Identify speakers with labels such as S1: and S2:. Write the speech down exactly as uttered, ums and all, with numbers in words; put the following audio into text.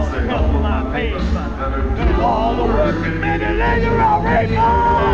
S1: All the working men and ladies are ready.